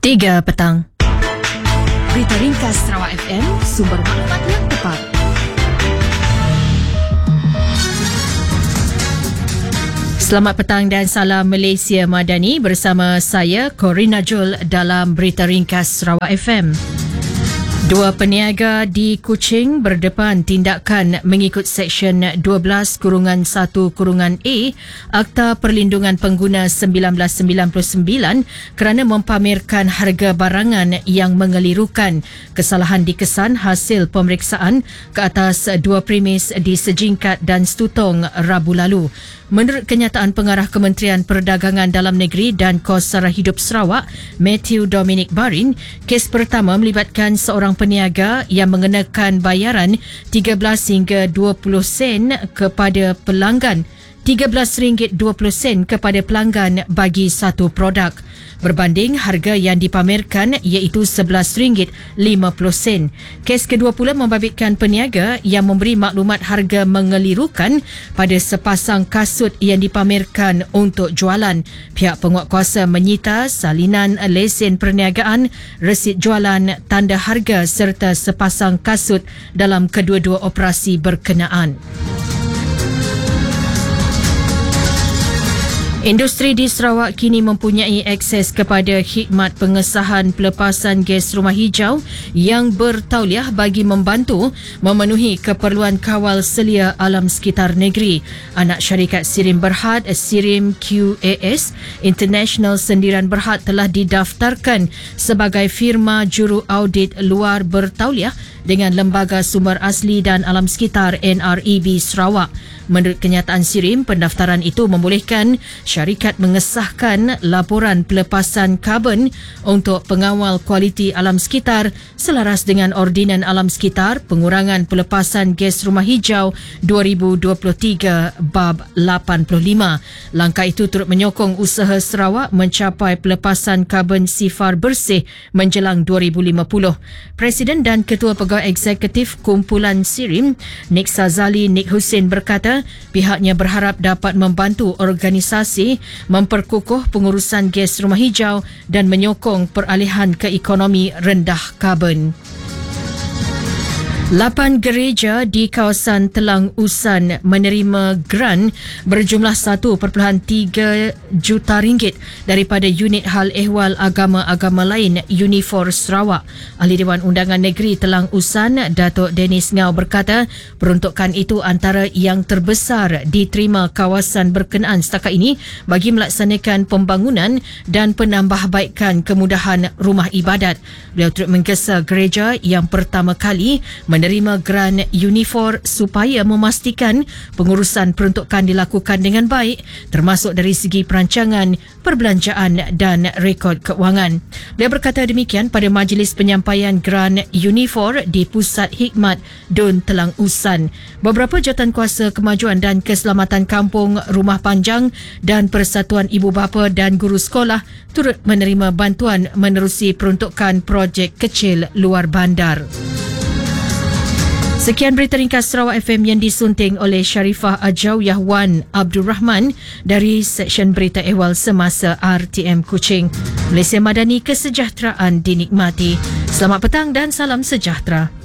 3 petang. Berita ringkas Sarawak FM, sumber maklumat yang tepat. Selamat petang dan salam Malaysia Madani bersama saya Corina Jul dalam Berita Ringkas Sarawak FM. 2 peniaga di Kuching berdepan tindakan mengikut Seksyen 12-1-A Akta Perlindungan Pengguna 1999 kerana mempamerkan harga barangan yang mengelirukan. Kesalahan dikesan hasil pemeriksaan ke atas 2 premis di Sejingkat dan Stutong Rabu lalu. Menurut kenyataan Pengarah Kementerian Perdagangan Dalam Negeri dan Kos Sara Hidup Sarawak, Matthew Dominic Barin, kes pertama melibatkan seorang peniaga yang mengenakan bayaran 13 hingga 20 sen kepada pelanggan. RM13.20 kepada pelanggan bagi satu produk. Berbanding harga yang dipamerkan iaitu RM11.50. Kes kedua pula membabitkan peniaga yang memberi maklumat harga mengelirukan pada sepasang kasut yang dipamerkan untuk jualan. Pihak penguatkuasa menyita salinan lesen perniagaan, resit jualan, tanda harga serta sepasang kasut dalam kedua-dua operasi berkenaan. Industri di Sarawak kini mempunyai akses kepada khidmat pengesahan pelepasan gas rumah hijau yang bertauliah bagi membantu memenuhi keperluan kawal selia alam sekitar negeri. Anak syarikat Sirim Berhad, Sirim QAS International Sendiran Berhad telah didaftarkan sebagai firma juru audit luar bertauliah dengan Lembaga Sumber Asli dan Alam Sekitar NREB Sarawak. Menurut kenyataan Sirim, pendaftaran itu membolehkan syarikat mengesahkan laporan pelepasan karbon untuk pengawal kualiti alam sekitar selaras dengan Ordinan Alam Sekitar Pengurangan Pelepasan Gas Rumah Hijau 2023 Bab 85. Langkah itu turut menyokong usaha Sarawak mencapai pelepasan karbon sifar bersih menjelang 2050. Presiden dan Ketua Pegawai Eksekutif Kumpulan Sirim, Nik Sazali Nik Hussein berkata, pihaknya berharap dapat membantu organisasi memperkukuh pengurusan gas rumah hijau dan menyokong peralihan ke ekonomi rendah karbon. 8 gereja di kawasan Telang Usan menerima grant berjumlah 1.3 juta ringgit daripada Unit Hal Ehwal Agama-Agama Lain Unifor Sarawak. Ahli Dewan Undangan Negeri Telang Usan, Datuk Dennis Ngau berkata, peruntukan itu antara yang terbesar diterima kawasan berkenaan setakat ini bagi melaksanakan pembangunan dan penambahbaikan kemudahan rumah ibadat. Beliau turut menggesa gereja yang pertama kali menerima grant Unifor supaya memastikan pengurusan peruntukan dilakukan dengan baik termasuk dari segi perancangan, perbelanjaan dan rekod keuangan. Beliau berkata demikian pada majlis penyampaian grant Unifor di Pusat Hikmat Dun Telang Usan. Beberapa jawatankuasa kemajuan dan keselamatan kampung, rumah panjang dan Persatuan Ibu Bapa dan Guru Sekolah turut menerima bantuan menerusi peruntukan projek kecil luar bandar. Sekian Berita Ringkas Sarawak FM yang disunting oleh Sharifah Ajawiyah Wan Abdul Rahman dari Seksyen Berita Ehwal Semasa RTM Kuching. Malaysia Madani, kesejahteraan dinikmati. Selamat petang dan salam sejahtera.